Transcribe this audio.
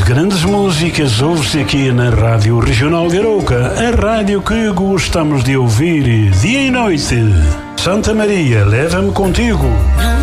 grandes músicas ouve-se aqui na Rádio Regional de Arouca, a rádio que gostamos de ouvir dia e noite. Santa Maria, leva-me contigo.